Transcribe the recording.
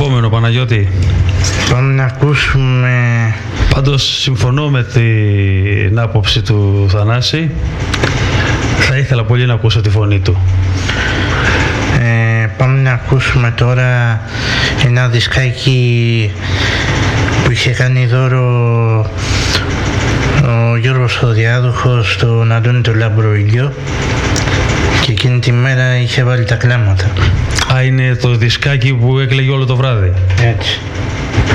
Επόμενο, Παναγιώτη. Πάμε να ακούσουμε... Πάντως συμφωνώ με την άποψη του Θανάση. Θα ήθελα πολύ να ακούσω τη φωνή του. Πάμε να ακούσουμε τώρα ένα δισκάκι που είχε κάνει δώρο ο Γιώργος ο Διάδοχος στον Αντώνη το Λαμπροηλιό και εκείνη τη μέρα είχε βάλει τα κλάματα. Είναι το δισκάκι που έκλαιγε όλο το βράδυ. Έτσι.